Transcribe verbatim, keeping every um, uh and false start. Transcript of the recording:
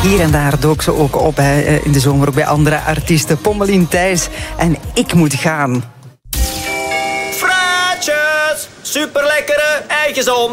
Hier en daar dook ze ook op hè, in de zomer, ook bij andere artiesten. Pommelien Thijs en Ik Moet Gaan. Fraatjes, super lekkere eitjes om